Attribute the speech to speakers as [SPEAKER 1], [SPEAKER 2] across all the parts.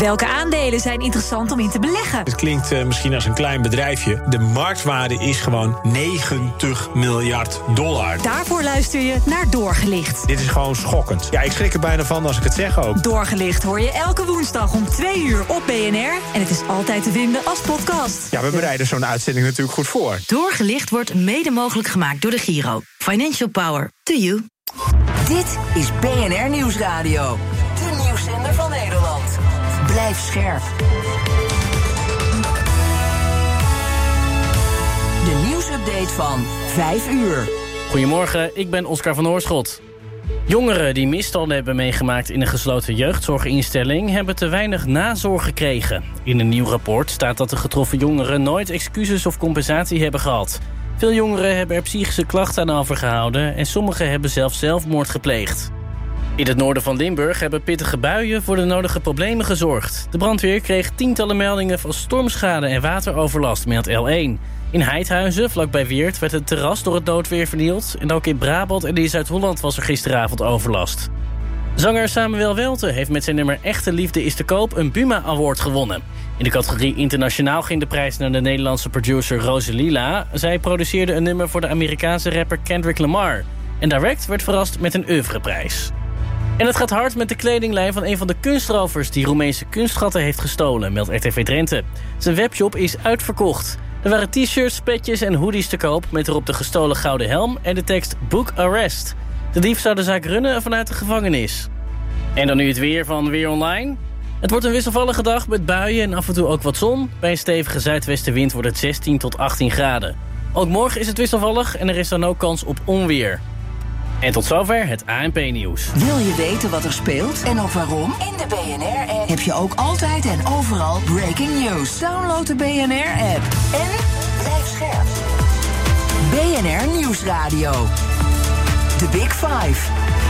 [SPEAKER 1] Welke aandelen zijn interessant om in te beleggen?
[SPEAKER 2] Het klinkt misschien als een klein bedrijfje. De marktwaarde is gewoon $90 miljard.
[SPEAKER 1] Daarvoor luister je naar Doorgelicht.
[SPEAKER 2] Dit is gewoon schokkend. Ja, ik schrik er bijna van als ik het zeg ook.
[SPEAKER 1] Doorgelicht hoor je elke woensdag om 2:00 op BNR. En het is altijd te vinden als podcast.
[SPEAKER 2] Ja, we bereiden zo'n uitzending natuurlijk goed voor.
[SPEAKER 3] Doorgelicht wordt mede mogelijk gemaakt door de Giro. Financial Power to you.
[SPEAKER 4] Dit is BNR Nieuwsradio. De nieuwszender van Nederland. Blijf scherp. De nieuwsupdate van 5 uur.
[SPEAKER 5] Goedemorgen, ik ben Oscar van Oorschot. Jongeren die misstanden hebben meegemaakt in een gesloten jeugdzorginstelling hebben te weinig nazorg gekregen. In een nieuw rapport staat dat de getroffen jongeren nooit excuses of compensatie hebben gehad. Veel jongeren hebben er psychische klachten aan overgehouden en sommigen hebben zelfs zelfmoord gepleegd. In het noorden van Limburg hebben pittige buien voor de nodige problemen gezorgd. De brandweer kreeg tientallen meldingen van stormschade en wateroverlast, meldt L1. In Heidhuizen, vlakbij Weert, werd het terras door het noodweer vernield. En ook in Brabant en in Zuid-Holland was er gisteravond overlast. Zanger Samuel Welte heeft met zijn nummer Echte Liefde is te koop een Buma Award gewonnen. In de categorie internationaal ging de prijs naar de Nederlandse producer Rosalila. Zij produceerde een nummer voor de Amerikaanse rapper Kendrick Lamar. En Direct werd verrast met een oeuvreprijs. En het gaat hard met de kledinglijn van een van de kunstrovers die Roemeense kunstschatten heeft gestolen, meldt RTV Drenthe. Zijn webshop is uitverkocht. Er waren t-shirts, petjes en hoodies te koop met erop de gestolen gouden helm en de tekst Book Arrest. De dief zou de zaak runnen vanuit de gevangenis. En dan nu het weer van Weer Online. Het wordt een wisselvallige dag met buien en af en toe ook wat zon. Bij een stevige zuidwestenwind wordt het 16 tot 18 graden. Ook morgen is het wisselvallig en er is dan ook kans op onweer. En tot zover het ANP-nieuws.
[SPEAKER 4] Wil je weten wat er speelt en ook waarom? In de BNR-app heb je ook altijd en overal breaking news. Download de BNR-app en blijf scherp. BNR Nieuwsradio. The Big Five.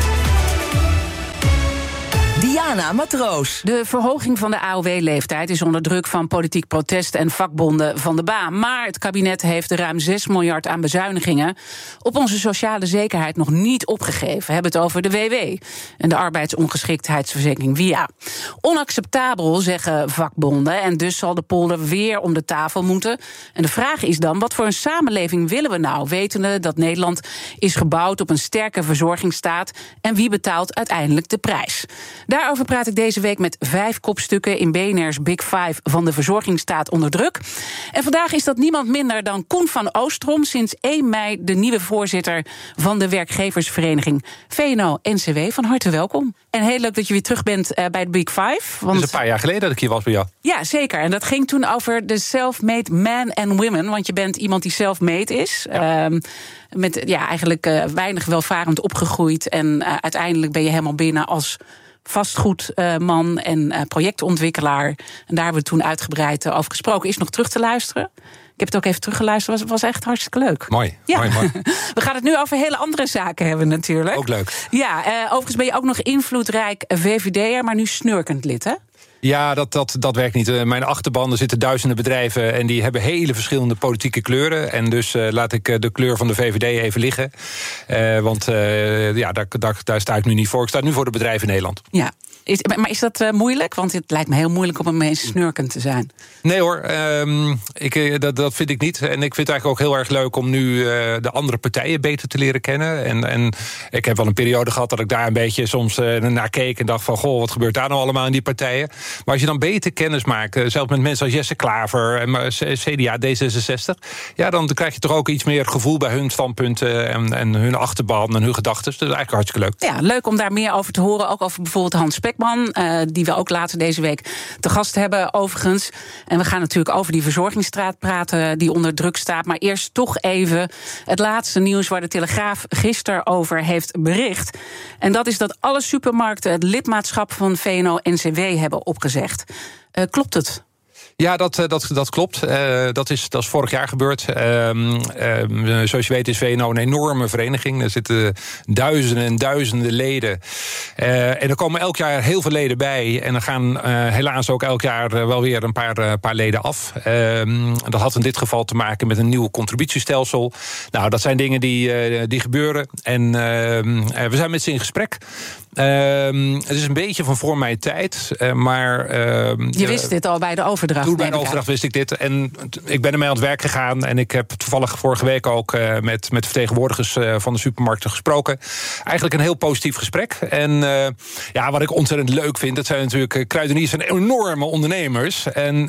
[SPEAKER 4] Diana Matroos.
[SPEAKER 6] De verhoging van de AOW-leeftijd is onder druk van politiek protest en vakbonden van de baan. Maar het kabinet heeft de ruim 6 miljard aan bezuinigingen op onze sociale zekerheid nog niet opgegeven. We hebben het over de WW en de arbeidsongeschiktheidsverzekering WIA. Onacceptabel, zeggen vakbonden, en dus zal de polder weer om de tafel moeten. En de vraag is dan, wat voor een samenleving willen we nou? Wetende dat Nederland is gebouwd op een sterke verzorgingsstaat en wie betaalt uiteindelijk de prijs? Daarover praat ik deze week met 5 kopstukken in BNR's Big Five van de verzorgingsstaat onder druk. En vandaag is dat niemand minder dan Koen van Oostrom, sinds 1 mei de nieuwe voorzitter van de werkgeversvereniging VNO-NCW. Van harte welkom. En heel leuk dat je weer terug bent bij de Big Five. Want
[SPEAKER 7] het is een paar jaar geleden dat ik hier was bij jou.
[SPEAKER 6] Ja, zeker. En dat ging toen over de self-made men and women. Want je bent iemand die self-made is. Ja. Met eigenlijk weinig welvarend opgegroeid. En uiteindelijk ben je helemaal binnen als vastgoedman en projectontwikkelaar. En daar hebben we toen uitgebreid over gesproken. Is nog terug te luisteren. Ik heb het ook even teruggeluisterd. Het was echt hartstikke leuk.
[SPEAKER 7] Mooi.
[SPEAKER 6] Ja.
[SPEAKER 7] Mooi.
[SPEAKER 6] We gaan het nu over hele andere zaken hebben natuurlijk.
[SPEAKER 7] Ook leuk.
[SPEAKER 6] Ja, overigens ben je ook nog invloedrijk VVD'er, maar nu snurkend lid, hè?
[SPEAKER 7] Ja, dat werkt niet. Mijn achterban, er zitten duizenden bedrijven en die hebben hele verschillende politieke kleuren. En dus laat ik de kleur van de VVD even liggen. Want daar sta ik nu niet voor. Ik sta nu voor de bedrijven in Nederland.
[SPEAKER 6] Ja. Maar is dat moeilijk? Want het lijkt me heel moeilijk om een mens snurkend te zijn.
[SPEAKER 7] Nee hoor, dat vind ik niet. En ik vind het eigenlijk ook heel erg leuk om nu de andere partijen beter te leren kennen. En ik heb wel een periode gehad dat ik daar een beetje soms naar keek en dacht van, goh, wat gebeurt daar nou allemaal in die partijen? Maar als je dan beter kennis maakt, zelfs met mensen als Jesse Klaver en CDA, D66, ja, dan krijg je toch ook iets meer gevoel bij hun standpunten en hun achterban en hun gedachten. Dus dat is eigenlijk hartstikke leuk.
[SPEAKER 6] Ja, leuk om daar meer over te horen. Ook over bijvoorbeeld Hans Spekman, die we ook later deze week te gast hebben overigens. En we gaan natuurlijk over die verzorgingsstraat praten die onder druk staat. Maar eerst toch even het laatste nieuws waar de Telegraaf gisteren over heeft bericht. En dat is dat alle supermarkten het lidmaatschap van VNO-NCW hebben opgezegd. Klopt het?
[SPEAKER 7] Ja, dat klopt. Dat is vorig jaar gebeurd. Zoals je weet is VNO een enorme vereniging. Er zitten duizenden en duizenden leden. En er komen elk jaar heel veel leden bij. En er gaan helaas ook elk jaar wel weer een paar leden af. Dat had in dit geval te maken met een nieuw contributiestelsel. Nou, dat zijn dingen die gebeuren. En we zijn met ze in gesprek. Het is een beetje van voor mijn tijd, maar...
[SPEAKER 6] Je wist dit al bij de overdracht?
[SPEAKER 7] Toen bij de overdracht wist ik dit. En ik ben ermee aan het werk gegaan. En ik heb toevallig vorige week ook met vertegenwoordigers van de supermarkten gesproken. Eigenlijk een heel positief gesprek. En wat ik ontzettend leuk vind, dat zijn natuurlijk kruideniers zijn enorme ondernemers. En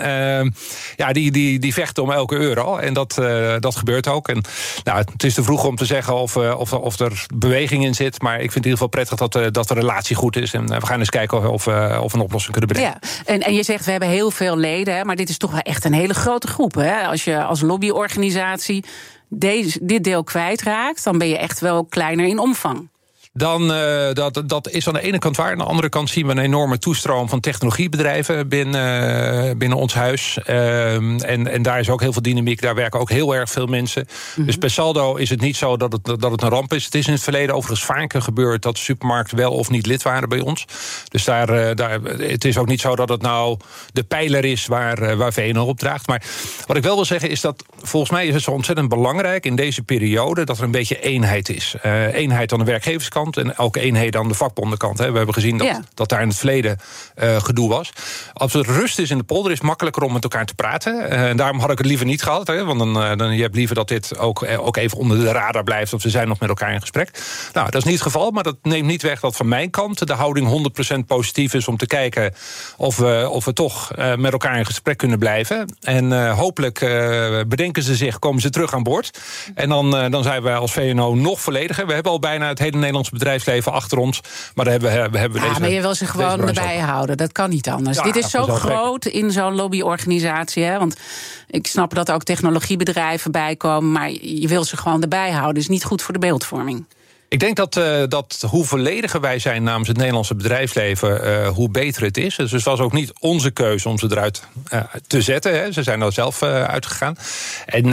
[SPEAKER 7] die vechten om elke euro. En dat gebeurt ook. En het is te vroeg om te zeggen of er beweging in zit. Maar ik vind het in ieder geval prettig dat de relatie goed is. En we gaan eens kijken of we een oplossing kunnen bedenken.
[SPEAKER 6] Ja, en je zegt, we hebben heel veel leden, hè, maar dit is toch wel echt een hele grote groep. Hè? Als je als lobbyorganisatie dit deel kwijtraakt, dan ben je echt wel kleiner in omvang.
[SPEAKER 7] Dan, dat is aan de ene kant waar. Aan de andere kant zien we een enorme toestroom van technologiebedrijven binnen ons huis. En daar is ook heel veel dynamiek. Daar werken ook heel erg veel mensen. Mm-hmm. Dus per saldo is het niet zo dat het een ramp is. Het is in het verleden overigens vaker gebeurd dat supermarkten wel of niet lid waren bij ons. Dus het is ook niet zo dat het nou de pijler is waar VNO op draagt. Maar wat ik wel wil zeggen is dat volgens mij is het zo ontzettend belangrijk in deze periode dat er een beetje eenheid is. Eenheid aan de werkgeverskant en elke eenheid aan de vakbondenkant. We hebben gezien dat daar in het verleden gedoe was. Als er rust is in de polder, is het makkelijker om met elkaar te praten. En daarom had ik het liever niet gehad. Want je hebt liever dat dit ook even onder de radar blijft, of we zijn nog met elkaar in gesprek. Nou, dat is niet het geval, maar dat neemt niet weg dat van mijn kant de houding 100% positief is om te kijken of we toch met elkaar in gesprek kunnen blijven. En hopelijk bedenken ze zich, komen ze terug aan boord. En dan zijn wij als VNO nog vollediger. We hebben al bijna het hele Nederlands bedrijfsleven achter ons. Maar daar hebben we deze.
[SPEAKER 6] Maar je wil ze gewoon erbij houden. Dat kan niet anders. Dit is zo groot in zo'n lobbyorganisatie. Hè? Want ik snap dat er ook technologiebedrijven bij komen. Maar je wil ze gewoon erbij houden. Is niet goed voor de beeldvorming.
[SPEAKER 7] Ik denk dat hoe vollediger wij zijn namens het Nederlandse bedrijfsleven, hoe beter het is. Dus het was ook niet onze keuze om ze eruit te zetten. Hè. Ze zijn er zelf uitgegaan. En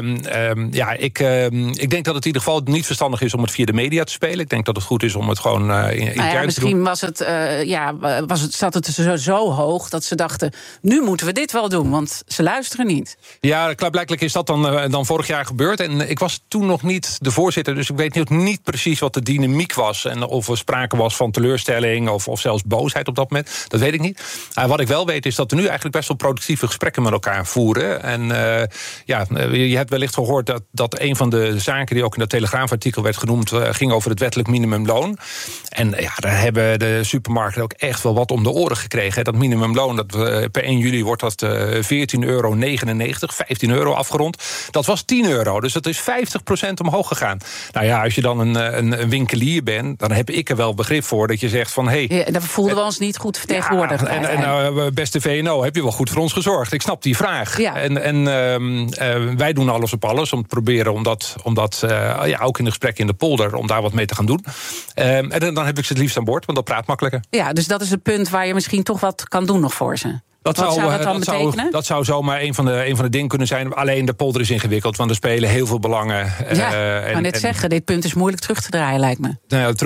[SPEAKER 7] ik denk dat het in ieder geval niet verstandig is om het via de media te spelen. Ik denk dat het goed is om het gewoon intern te doen.
[SPEAKER 6] Misschien zat het zo hoog dat ze dachten, nu moeten we dit wel doen, want ze luisteren niet. Ja,
[SPEAKER 7] klaarblijkelijk is dat dan vorig jaar gebeurd. En ik was toen nog niet de voorzitter, dus ik weet niet precies wat de dynamiek was en of er sprake was van teleurstelling of zelfs boosheid op dat moment. Dat weet ik niet. Wat ik wel weet is dat we nu eigenlijk best wel productieve gesprekken met elkaar voeren. En je hebt wellicht gehoord dat een van de zaken die ook in dat Telegraafartikel werd genoemd ging over het wettelijk minimumloon. En daar hebben de supermarkten ook echt wel wat om de oren gekregen. Dat minimumloon, per 1 juli wordt dat €14,99, 15 euro afgerond. Dat was €10, dus dat is 50% omhoog gegaan. Nou ja, als je dan een winkelier bent, dan heb ik er wel begrip voor dat je zegt van
[SPEAKER 6] daar voelden we ons niet goed vertegenwoordigd.
[SPEAKER 7] En beste VNO, heb je wel goed voor ons gezorgd? Ik snap die vraag. Ja. En wij doen alles op alles om te proberen om dat ook in de gesprekken in de polder, om daar wat mee te gaan doen. En dan heb ik ze het liefst aan boord, want dat praat makkelijker.
[SPEAKER 6] Ja, dus dat is het punt waar je misschien toch wat kan doen nog voor ze. Wat zou dat dan betekenen?
[SPEAKER 7] Dat zou zomaar een van de dingen kunnen zijn. Alleen de polder is ingewikkeld, want er spelen heel veel belangen.
[SPEAKER 6] Zeggen, dit punt is moeilijk terug te draaien, lijkt me.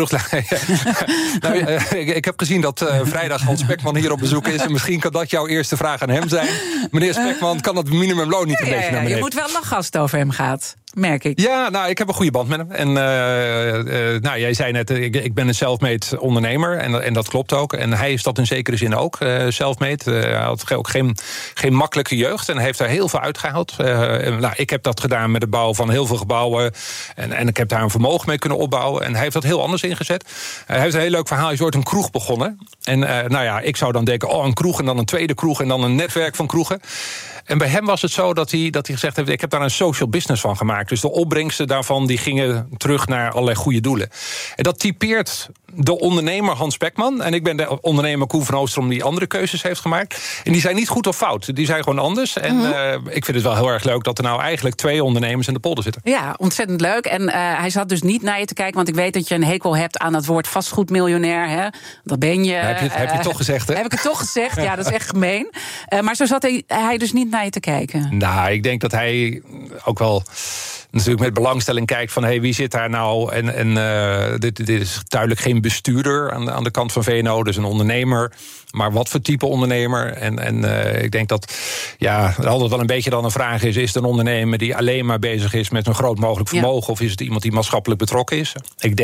[SPEAKER 7] Ik heb gezien dat vrijdag Hans Spekman hier op bezoek is. En misschien kan dat jouw eerste vraag aan hem zijn. Meneer Spekman, kan dat minimumloon niet een beetje naar beneden?
[SPEAKER 6] Je moet wel lachen als het over hem gaat. Merk ik.
[SPEAKER 7] Ja, ik heb een goede band met hem. En jij zei net, ik ben een self-made ondernemer. En dat klopt ook. En hij is dat in zekere zin ook, self-made. Hij had ook geen makkelijke jeugd. En heeft daar heel veel uitgehaald. Ik heb dat gedaan met het bouwen van heel veel gebouwen. En ik heb daar een vermogen mee kunnen opbouwen. En hij heeft dat heel anders ingezet. Hij heeft een heel leuk verhaal. Hij is ooit een kroeg begonnen. En ik zou dan denken, een kroeg en dan een tweede kroeg en dan een netwerk van kroegen. En bij hem was het zo dat hij gezegd heeft, ik heb daar een social business van gemaakt. Dus de opbrengsten daarvan die gingen terug naar allerlei goede doelen. En dat typeert de ondernemer Hans Spekman. En ik ben de ondernemer Koen van Oostrom die andere keuzes heeft gemaakt. En die zijn niet goed of fout. Die zijn gewoon anders. En ik vind het wel heel erg leuk dat er nou eigenlijk 2 ondernemers in de polder zitten.
[SPEAKER 6] Ja, ontzettend leuk. En hij zat dus niet naar je te kijken, want ik weet dat je een hekel hebt aan het woord vastgoedmiljonair. Hè? Dat ben je.
[SPEAKER 7] Heb je toch gezegd, hè?
[SPEAKER 6] Heb ik het toch gezegd? Ja, dat is echt gemeen. Maar zo zat hij dus niet naar je te kijken.
[SPEAKER 7] Nou, ik denk dat hij ook wel natuurlijk met belangstelling kijkt van wie zit daar nou? En dit is duidelijk geen bestuurder aan de kant van VNO, dus een ondernemer. Maar wat voor type ondernemer? En ik denk dat er altijd wel een beetje dan een vraag is het een ondernemer die alleen maar bezig is met een groot mogelijk vermogen, of is het iemand die maatschappelijk betrokken is? Ik denk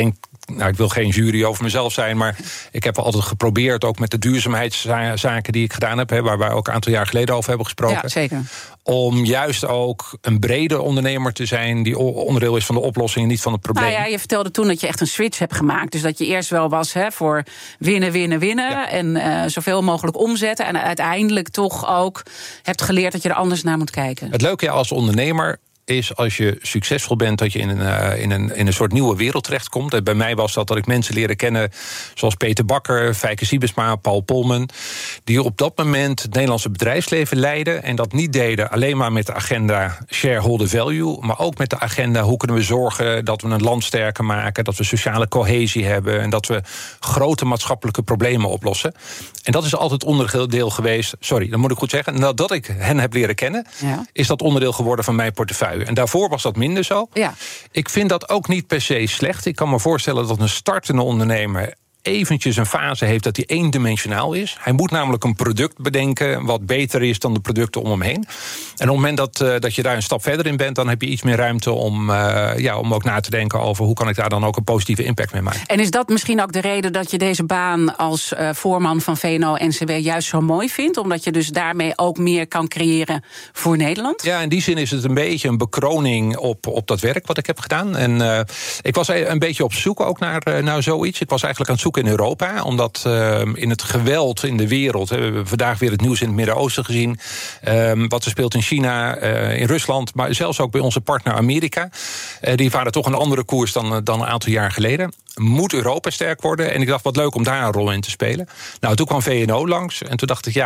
[SPEAKER 7] ik wil geen jury over mezelf zijn, maar ik heb altijd geprobeerd, ook met de duurzaamheidszaken die ik gedaan heb, waar wij ook een aantal jaar geleden over hebben gesproken.
[SPEAKER 6] Ja, zeker.
[SPEAKER 7] Om juist ook een brede ondernemer te zijn die onderdeel is van de oplossing en niet van het probleem.
[SPEAKER 6] Nou ja, je vertelde toen dat je echt een switch hebt gemaakt. Dus dat je eerst wel was voor winnen. Ja. En zoveel mogelijk omzetten. En uiteindelijk toch ook hebt geleerd dat je er anders naar moet kijken.
[SPEAKER 7] Het leuke als ondernemer is als je succesvol bent, dat je in een soort nieuwe wereld terechtkomt. Bij mij was dat ik mensen leren kennen zoals Peter Bakker, Fijke Siebesma, Paul Polman, die op dat moment het Nederlandse bedrijfsleven leidden en dat niet deden alleen maar met de agenda shareholder value, maar ook met de agenda hoe kunnen we zorgen dat we een land sterker maken, dat we sociale cohesie hebben en dat we grote maatschappelijke problemen oplossen. En dat is altijd onderdeel geweest, dat moet ik goed zeggen, nadat ik hen heb leren kennen, is dat onderdeel geworden van mijn portefeuille. En daarvoor was dat minder zo.
[SPEAKER 6] Ja.
[SPEAKER 7] Ik vind dat ook niet per se slecht. Ik kan me voorstellen dat een startende ondernemer eventjes een fase heeft dat hij eendimensionaal is. Hij moet namelijk een product bedenken wat beter is dan de producten om hem heen. En op het moment dat je daar een stap verder in bent, dan heb je iets meer ruimte om ook na te denken over hoe kan ik daar dan ook een positieve impact mee maken.
[SPEAKER 6] En is dat misschien ook de reden dat je deze baan als voorman van VNO-NCW juist zo mooi vindt? Omdat je dus daarmee ook meer kan creëren voor Nederland?
[SPEAKER 7] Ja, in die zin is het een beetje een bekroning op dat werk wat ik heb gedaan. En ik was een beetje op zoek ook naar zoiets. Ik was eigenlijk aan het zoeken in Europa, omdat in het geweld in de wereld, we hebben vandaag weer het nieuws in het Midden-Oosten gezien, wat er speelt in China, in Rusland, maar zelfs ook bij onze partner Amerika. Die varen toch een andere koers dan een aantal jaar geleden. Moet Europa sterk worden? En ik dacht, wat leuk om daar een rol in te spelen. Nou, toen kwam VNO langs. En toen dacht ik,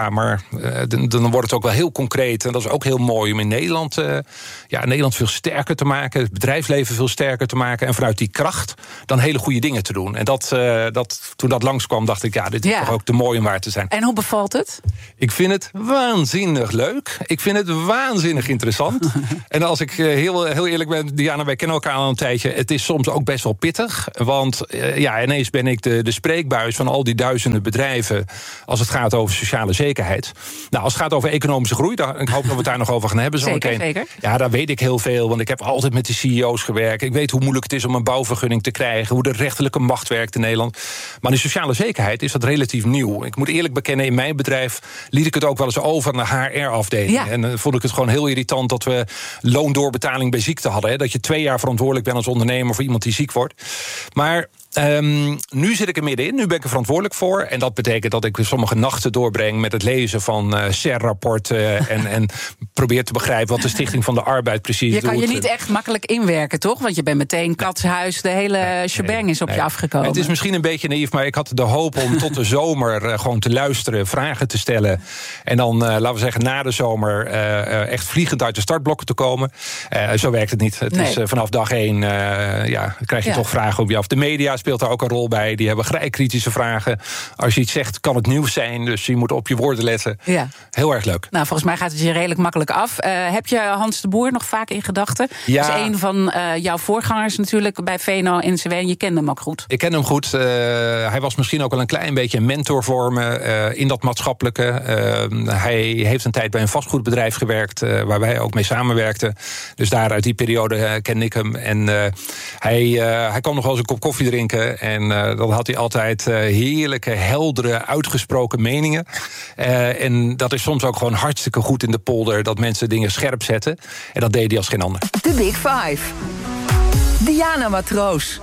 [SPEAKER 7] dan wordt het ook wel heel concreet. En dat is ook heel mooi om in Nederland, Nederland veel sterker te maken. Het bedrijfsleven veel sterker te maken. En vanuit die kracht dan hele goede dingen te doen. En toen dat langskwam, dacht ik, dit is toch ook te mooi om waar te zijn.
[SPEAKER 6] En hoe bevalt het?
[SPEAKER 7] Ik vind het waanzinnig leuk. Ik vind het waanzinnig interessant. En als ik heel eerlijk ben, Diana, wij kennen elkaar al een tijdje. Het is soms ook best wel pittig. Want ineens ben ik de spreekbuis van al die duizenden bedrijven als het gaat over sociale zekerheid. Nou, als het gaat over economische groei, ik hoop dat we het daar nog over gaan hebben.
[SPEAKER 6] Zeker.
[SPEAKER 7] Ja, daar weet ik heel veel, want ik heb altijd met de CEO's gewerkt. Ik weet hoe moeilijk het is om een bouwvergunning te krijgen, hoe de rechterlijke macht werkt in Nederland. Maar in sociale zekerheid is dat relatief nieuw. Ik moet eerlijk bekennen, in mijn bedrijf liet ik het ook wel eens over naar de HR-afdeling. Ja. En dan vond ik het gewoon heel irritant dat we loondoorbetaling bij ziekte hadden. Hè? Dat je 2 jaar verantwoordelijk bent als ondernemer voor iemand die ziek wordt. Maar nu zit ik er middenin, nu ben ik er verantwoordelijk voor. En dat betekent dat ik sommige nachten doorbreng met het lezen van SER-rapporten en probeer te begrijpen wat de Stichting van de Arbeid precies doet.
[SPEAKER 6] Je kan je niet echt makkelijk inwerken, toch? Want je bent meteen katshuis, de hele shebang is op je afgekomen.
[SPEAKER 7] Het is misschien een beetje naïef, maar ik had de hoop om tot de zomer gewoon te luisteren, vragen te stellen. En dan, laten we zeggen, na de zomer echt vliegend uit de startblokken te komen. Zo werkt het niet. Het is vanaf dag 1 krijg je toch vragen op je af. De media speelt daar ook een rol bij. Die hebben vrij kritische vragen. Als je iets zegt, kan het nieuws zijn. Dus je moet op je woorden letten. Ja. Heel erg leuk.
[SPEAKER 6] Nou, volgens mij gaat het je redelijk makkelijk af. Heb je Hans de Boer nog vaak in gedachten? Ja. Dat is een van jouw voorgangers natuurlijk bij VNO-NCW. En je kende hem ook goed.
[SPEAKER 7] Ik ken hem goed. Hij was misschien ook wel een klein beetje een mentor voor me in dat maatschappelijke. Hij heeft een tijd bij een vastgoedbedrijf gewerkt, waar wij ook mee samenwerkten. Dus daar uit die periode kende ik hem. En hij kwam nog wel eens een kop koffie drinken. En dan had hij altijd heerlijke, heldere, uitgesproken meningen. En dat is soms ook gewoon hartstikke goed in de polder, dat mensen dingen scherp zetten. En dat deed hij als geen ander.
[SPEAKER 4] The Big Five. Diana Matroos.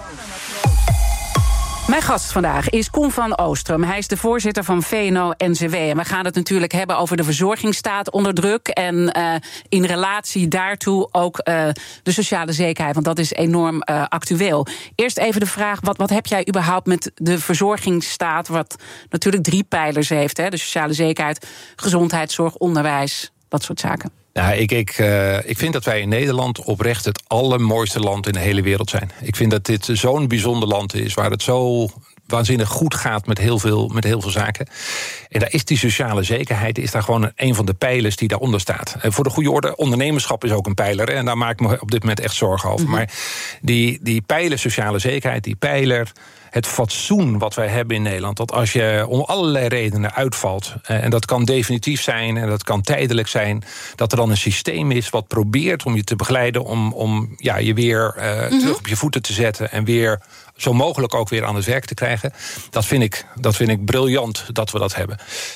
[SPEAKER 6] Mijn gast vandaag is Koen van Oostrum. Hij is de voorzitter van VNO-NCW. En we gaan het natuurlijk hebben over de verzorgingsstaat onder druk. En in relatie daartoe ook de sociale zekerheid. Want dat is enorm actueel. Eerst even de vraag, wat heb jij überhaupt met de verzorgingsstaat? Wat natuurlijk 3 pijlers heeft. Hè? De sociale zekerheid, gezondheidszorg, onderwijs, dat soort zaken.
[SPEAKER 7] Ja, ik vind dat wij in Nederland oprecht het allermooiste land in de hele wereld zijn. Ik vind dat dit zo'n bijzonder land is, waar het zo waanzinnig goed gaat met heel veel zaken. En daar is die sociale zekerheid is daar gewoon een van de pijlers die daaronder staat. En voor de goede orde, ondernemerschap is ook een pijler. En daar maak ik me op dit moment echt zorgen over. Mm-hmm. Maar die pijler sociale zekerheid, die pijler het fatsoen wat wij hebben in Nederland. Dat als je om allerlei redenen uitvalt, en dat kan definitief zijn en dat kan tijdelijk zijn, dat er dan een systeem is wat probeert om je te begeleiden om je weer terug op je voeten te zetten en weer zo mogelijk ook weer aan het werk te krijgen. Dat vind ik briljant dat we dat hebben.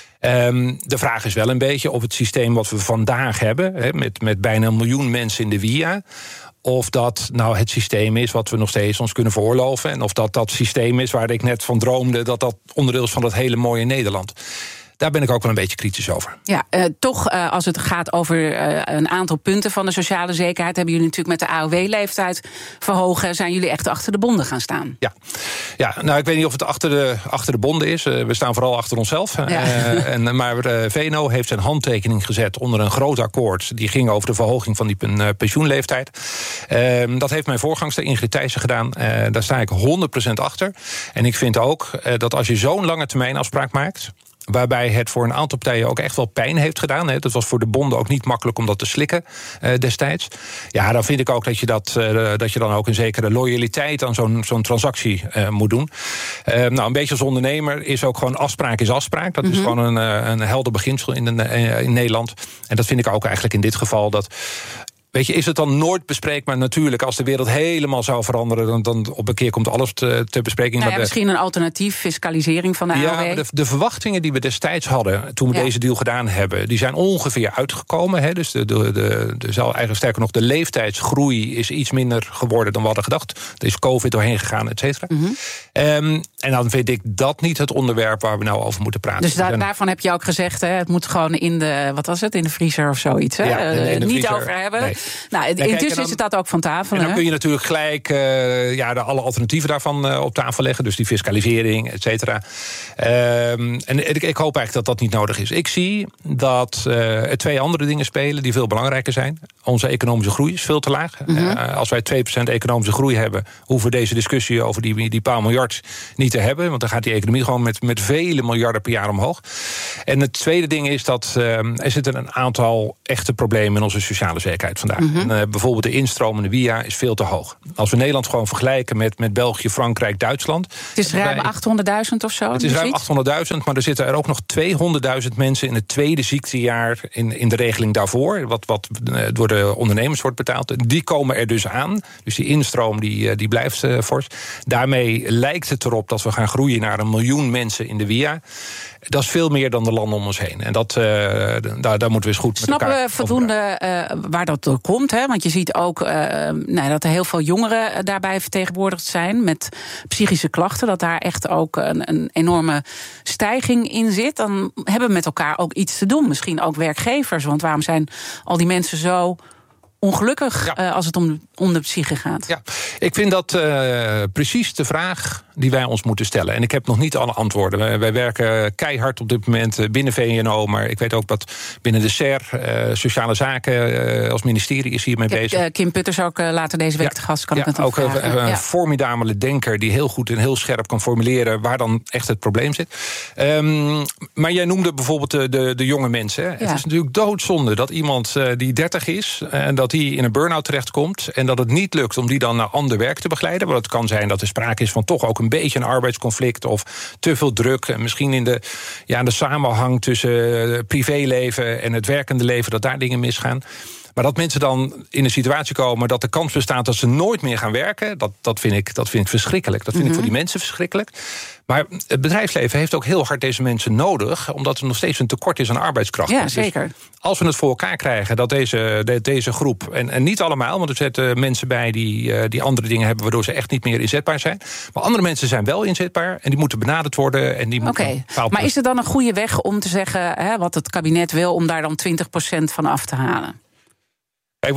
[SPEAKER 7] De vraag is wel een beetje of het systeem wat we vandaag hebben, met bijna 1 miljoen mensen in de WIA, of dat nou het systeem is wat we nog steeds ons kunnen veroorloven, en of dat systeem is waar ik net van droomde, dat onderdeel is van dat hele mooie Nederland. Daar ben ik ook wel een beetje kritisch over. Ja,
[SPEAKER 6] toch als het gaat over een aantal punten van de sociale zekerheid, hebben jullie natuurlijk met de AOW-leeftijd verhogen, zijn jullie echt achter de bonden gaan staan?
[SPEAKER 7] Ja, nou, ik weet niet of het achter de bonden is. We staan vooral achter onszelf. Ja. Maar VNO heeft zijn handtekening gezet onder een groot akkoord. Die ging over de verhoging van die pensioenleeftijd. Dat heeft mijn voorgangster Ingrid Thijssen gedaan. Daar sta ik 100% achter. En ik vind ook dat als je zo'n lange termijn afspraak maakt, waarbij het voor een aantal partijen ook echt wel pijn heeft gedaan. Dat was voor de bonden ook niet makkelijk om dat te slikken destijds. Ja, dan vind ik ook dat je dan ook een zekere loyaliteit aan zo'n transactie moet doen. Een beetje als ondernemer is ook gewoon afspraak is afspraak. Dat is gewoon een helder beginsel in Nederland. En dat vind ik ook eigenlijk in dit geval. Dat, weet je, is het dan nooit bespreekbaar? Natuurlijk, als de wereld helemaal zou veranderen, dan op een keer komt alles ter bespreking.
[SPEAKER 6] Misschien een alternatief, fiscalisering van de AOW.
[SPEAKER 7] Ja, de verwachtingen die we destijds hadden toen we deze deal gedaan hebben, die zijn ongeveer uitgekomen. Dus eigenlijk sterker nog, de leeftijdsgroei is iets minder geworden dan we hadden gedacht. Er is COVID doorheen gegaan, et cetera. En dan vind ik dat niet het onderwerp waar we nou over moeten praten.
[SPEAKER 6] Dus daarvan heb je ook gezegd, het moet gewoon in de vriezer of zoiets. Hè? Niet vriezer, over hebben. Nee. Nou, intussen is het dat ook van tafel.
[SPEAKER 7] En dan kun je natuurlijk gelijk alle alternatieven daarvan op tafel leggen. Dus die fiscalisering, et cetera. En ik hoop eigenlijk dat dat niet nodig is. Ik zie dat er 2 andere dingen spelen die veel belangrijker zijn. Onze economische groei is veel te laag. Als wij 2% economische groei hebben, hoeven we deze discussie over die paar miljard niet te hebben. Want dan gaat die economie gewoon met vele miljarden per jaar omhoog. En het tweede ding is dat er zitten een aantal echte problemen in onze sociale zekerheid vandaag. Bijvoorbeeld de instromende WIA is veel te hoog. Als we Nederland gewoon vergelijken met België, Frankrijk, Duitsland.
[SPEAKER 6] Het is ruim 800.000 of zo?
[SPEAKER 7] Het is ruim 800.000, maar er zitten er ook nog 200.000 mensen in het tweede ziektejaar in de regeling daarvoor, wat door de ondernemers wordt betaald. Die komen er dus aan. Dus die instroom die blijft fors. Daarmee lijkt het erop dat we gaan groeien naar 1 miljoen mensen in de WIA. Dat is veel meer dan de landen om ons heen. En daar moeten we eens goed met elkaar.
[SPEAKER 6] Snappen we voldoende waar dat door komt? Hè? Want je ziet ook dat er heel veel jongeren daarbij vertegenwoordigd zijn met psychische klachten. Dat daar echt ook een enorme stijging in zit. Dan hebben we met elkaar ook iets te doen. Misschien ook werkgevers. Want waarom zijn al die mensen zo ongelukkig als het om de psyche gaat?
[SPEAKER 7] Ja, ik vind dat precies de vraag die wij ons moeten stellen. En ik heb nog niet alle antwoorden. Wij werken keihard op dit moment binnen VNO, maar ik weet ook dat binnen de SER, Sociale Zaken, als ministerie is hiermee bezig.
[SPEAKER 6] Kim Putters ook later deze week te gast, kan ik het
[SPEAKER 7] ook een formidabele denker die heel goed en heel scherp kan formuleren waar dan echt het probleem zit. Maar jij noemde bijvoorbeeld de jonge mensen. Hè. Het is natuurlijk doodzonde dat iemand die 30 is en dat die in een burn-out terechtkomt en dat het niet lukt om die dan naar ander werk te begeleiden. Want het kan zijn dat er sprake is van toch ook een beetje een arbeidsconflict of te veel druk. En misschien in de samenhang tussen privéleven en het werkende leven, dat daar dingen misgaan. Maar dat mensen dan in een situatie komen dat de kans bestaat dat ze nooit meer gaan werken, dat vind ik verschrikkelijk. Dat vind ik voor die mensen verschrikkelijk. Maar het bedrijfsleven heeft ook heel hard deze mensen nodig, omdat er nog steeds een tekort is aan arbeidskracht.
[SPEAKER 6] Ja, zeker. Dus
[SPEAKER 7] als we het voor elkaar krijgen dat deze groep, en niet allemaal, want er zitten mensen bij die andere dingen hebben waardoor ze echt niet meer inzetbaar zijn. Maar andere mensen zijn wel inzetbaar en die moeten benaderd worden. En die moeten
[SPEAKER 6] maar is er dan een goede weg om te zeggen, wat het kabinet wil, om daar dan 20% van af te halen?
[SPEAKER 7] Kijk,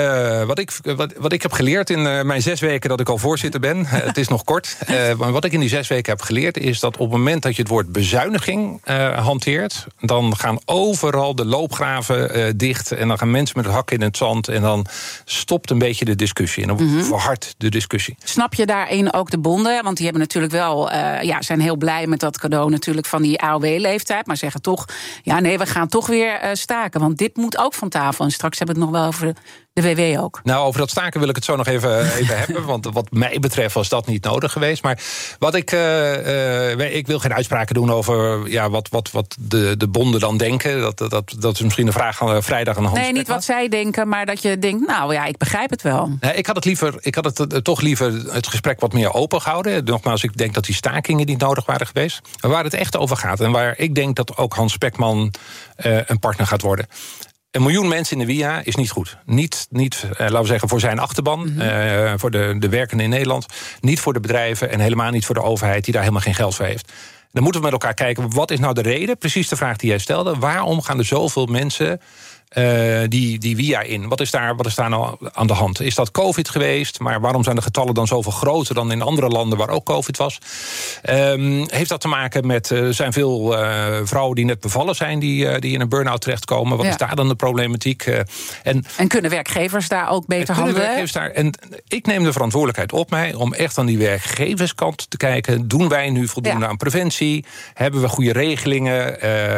[SPEAKER 7] wat ik heb geleerd in mijn 6 weken dat ik al voorzitter ben, het is nog kort, maar wat ik in die 6 weken heb geleerd is dat op het moment dat je het woord bezuiniging hanteert, dan gaan overal de loopgraven dicht en dan gaan mensen met het hak in het zand en dan stopt een beetje de discussie en dan verhardt de discussie.
[SPEAKER 6] Snap je daarin ook de bonden? Want die hebben natuurlijk wel, zijn heel blij met dat cadeau natuurlijk van die AOW-leeftijd, maar zeggen toch, we gaan toch weer staken, want dit moet ook van tafel. En straks hebben we het nog wel over de WW ook.
[SPEAKER 7] Nou, over dat staken wil ik het zo nog even hebben. Want wat mij betreft was dat niet nodig geweest. Maar wat ik wil geen uitspraken doen over wat de bonden dan denken. Dat is misschien een vraag aan vrijdag aan de hand.
[SPEAKER 6] Nee, niet wat zij denken, maar dat je denkt, ik begrijp het wel.
[SPEAKER 7] Ik had het toch liever het gesprek wat meer open gehouden. Nogmaals, ik denk dat die stakingen niet nodig waren geweest. Maar waar het echt over gaat en waar ik denk dat ook Hans Spekman een partner gaat worden. 1 miljoen mensen in de WIA is niet goed. Niet laten we zeggen, voor zijn achterban, voor de werkenden in Nederland. Niet voor de bedrijven en helemaal niet voor de overheid die daar helemaal geen geld voor heeft. Dan moeten we met elkaar kijken, wat is nou de reden? Precies de vraag die jij stelde. Waarom gaan er zoveel mensen die WIA in? Wat is daar nou aan de hand? Is dat COVID geweest? Maar waarom zijn de getallen dan zoveel groter dan in andere landen waar ook COVID was? Heeft dat te maken met, er zijn veel vrouwen die net bevallen zijn die in een burn-out terechtkomen. Wat is daar dan de problematiek?
[SPEAKER 6] En kunnen werkgevers daar ook beter handelen?
[SPEAKER 7] En ik neem de verantwoordelijkheid op mij om echt aan die werkgeverskant te kijken. Doen wij nu voldoende aan preventie? Hebben we goede regelingen?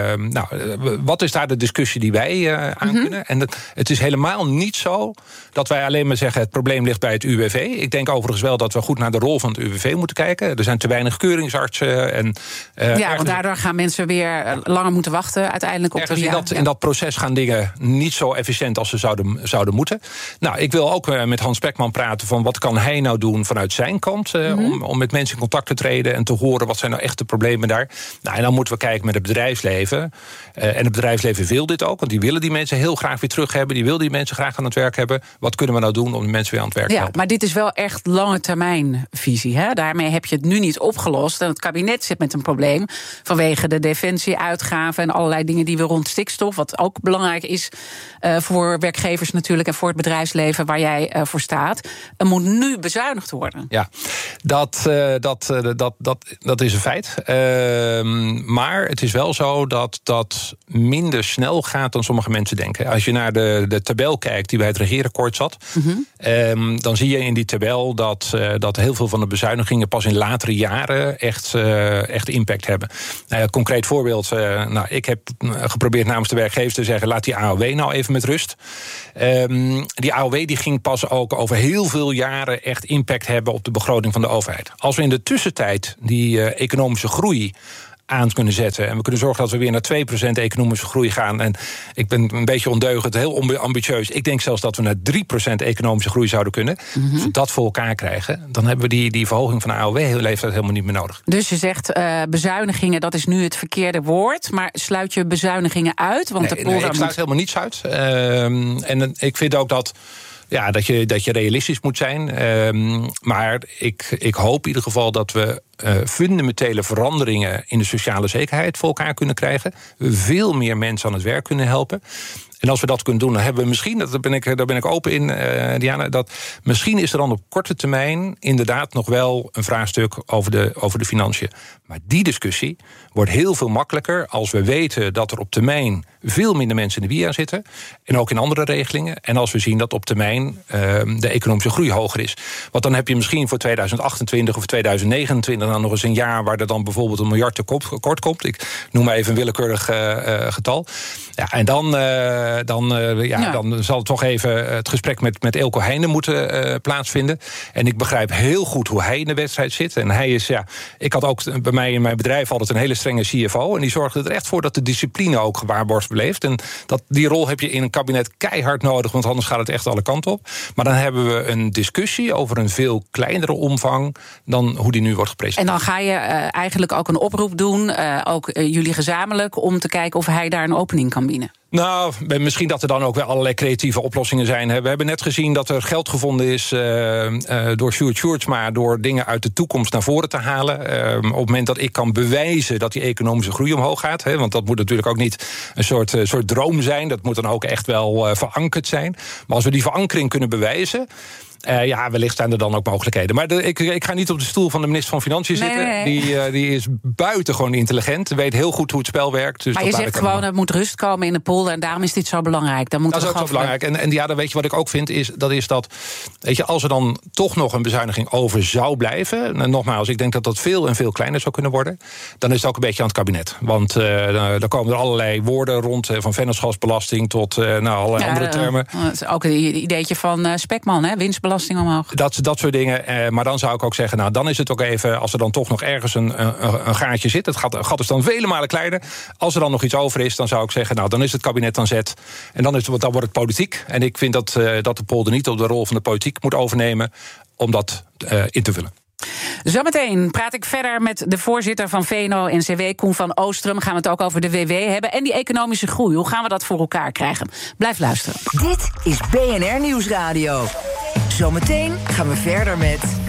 [SPEAKER 7] Wat is daar de discussie die wij aan kunnen? En het is helemaal niet zo dat wij alleen maar zeggen, het probleem ligt bij het UWV. Ik denk overigens wel dat we goed naar de rol van het UWV moeten kijken. Er zijn te weinig keuringsartsen.
[SPEAKER 6] Want daardoor gaan mensen weer langer moeten wachten uiteindelijk op de WIA.
[SPEAKER 7] In dat proces gaan dingen niet zo efficiënt als ze zouden moeten. Nou, ik wil ook met Hans Spekman praten van wat kan hij nou doen vanuit zijn kant om met mensen in contact te treden en te horen wat zijn nou echt de problemen daar. Nou, en dan moeten we kijken met het bedrijfsleven. En het bedrijfsleven wil dit ook, want die willen die mensen heel graag weer terug hebben. Die wil die mensen graag aan het werk hebben. Wat kunnen we nou doen om de mensen weer aan het werk te helpen?
[SPEAKER 6] Maar dit is wel echt lange termijn visie. Hè? Daarmee heb je het nu niet opgelost. En het kabinet zit met een probleem vanwege de defensieuitgaven en allerlei dingen die we rond stikstof, wat ook belangrijk is voor werkgevers natuurlijk en voor het bedrijfsleven waar jij voor staat. Er moet nu bezuinigd worden.
[SPEAKER 7] Ja, dat is een feit. Maar het is wel zo dat dat minder snel gaat dan sommige mensen denken. Als je naar de tabel kijkt die bij het regeerakkoord zat, dan zie je in die tabel dat heel veel van de bezuinigingen pas in latere jaren echt impact hebben. Concreet voorbeeld, ik heb geprobeerd namens de werkgevers te zeggen, laat die AOW nou even met rust. Die AOW die ging pas ook over heel veel jaren echt impact hebben op de begroting van de overheid. Als we in de tussentijd die economische groei aan kunnen zetten en we kunnen zorgen dat we weer naar 2% economische groei gaan. En ik ben een beetje ondeugend, heel ambitieus. Ik denk zelfs dat we naar 3% economische groei zouden kunnen. Als we dat voor elkaar krijgen, dan hebben we die verhoging van de AOW-leeftijd helemaal niet meer nodig.
[SPEAKER 6] Dus je zegt bezuinigingen, dat is nu het verkeerde woord, maar sluit je bezuinigingen uit? Want
[SPEAKER 7] nee, ik sluit helemaal niets uit. En ik vind ook dat je realistisch moet zijn. Maar ik hoop in ieder geval dat we fundamentele veranderingen in de sociale zekerheid voor elkaar kunnen krijgen. We veel meer mensen aan het werk kunnen helpen. En als we dat kunnen doen, dan hebben we misschien, daar ben ik open in, Diana, dat misschien is er dan op korte termijn inderdaad nog wel een vraagstuk over de financiën. Maar die discussie wordt heel veel makkelijker als we weten dat er op termijn veel minder mensen in de WIA zitten. En ook in andere regelingen. En als we zien dat op termijn de economische groei hoger is. Want dan heb je misschien voor 2028 of 2029 dan nog eens een jaar waar er dan bijvoorbeeld $1 miljard tekort komt. Ik noem maar even een willekeurig getal. Ja, en dan zal toch even het gesprek met Eelco Heijnen moeten plaatsvinden. En ik begrijp heel goed hoe hij in de wedstrijd zit. En hij is, ik had ook bij mij in mijn bedrijf altijd een hele strenge CFO. En die zorgde er echt voor dat de discipline ook gewaarborgd bleef. En die rol heb je in een kabinet keihard nodig, want anders gaat het echt alle kanten op. Maar dan hebben we een discussie over een veel kleinere omvang dan hoe die nu wordt gepresenteerd.
[SPEAKER 6] En dan ga je eigenlijk ook een oproep doen, ook jullie gezamenlijk, om te kijken of hij daar een opening kan bieden.
[SPEAKER 7] Nou, misschien dat er dan ook wel allerlei creatieve oplossingen zijn. We hebben net gezien dat er geld gevonden is door Sjoerd Sjoerdsma door dingen uit de toekomst naar voren te halen. Op het moment dat ik kan bewijzen dat die economische groei omhoog gaat. Want dat moet natuurlijk ook niet een soort droom zijn. Dat moet dan ook echt wel verankerd zijn. Maar als we die verankering kunnen bewijzen, wellicht zijn er dan ook mogelijkheden. Maar ik ga niet op de stoel van de minister van Financiën zitten.
[SPEAKER 6] Nee.
[SPEAKER 7] Die is buitengewoon intelligent. Weet heel goed hoe het spel werkt. Dus
[SPEAKER 6] maar je zegt gewoon, er moet rust komen in de polder. En daarom is dit zo belangrijk. Dat is ook zo
[SPEAKER 7] belangrijk. En dan weet je wat ik ook vind, is dat weet je, als er dan toch nog een bezuiniging over zou blijven, en nogmaals, ik denk dat dat veel en veel kleiner zou kunnen worden, dan is het ook een beetje aan het kabinet. Want dan komen er allerlei woorden rond, van vennootschapsbelasting tot allerlei andere termen.
[SPEAKER 6] Dat is ook het ideetje van Spekman, hè? Winstbelasting omhoog.
[SPEAKER 7] Dat soort dingen. Maar dan zou ik ook zeggen, dan is het ook even, als er dan toch nog ergens een gaatje zit, het gat is dan vele malen kleiner. Als er dan nog iets over is, dan zou ik zeggen, dan is het kabinet aan zet. En dan wordt het politiek. En ik vind dat de polder niet op de rol van de politiek moet overnemen om dat in te vullen.
[SPEAKER 6] Zometeen praat ik verder met de voorzitter van VNO-NCW, Koen van Oostrum. Gaan we het ook over de WW hebben en die economische groei. Hoe gaan we dat voor elkaar krijgen? Blijf luisteren.
[SPEAKER 4] Dit is BNR Nieuwsradio. Zometeen gaan we verder met